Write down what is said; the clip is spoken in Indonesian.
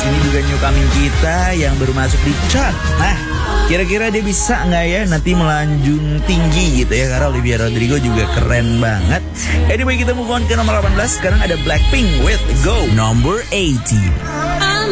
Ini juga newcoming kita yang baru masuk di chart. Nah, kira-kira dia bisa nggak ya nanti melanjung tinggi gitu ya, karena Olivia Rodrigo juga keren banget. Anyway, kita move on ke nomor 18. Sekarang ada Blackpink with Go. Number 18.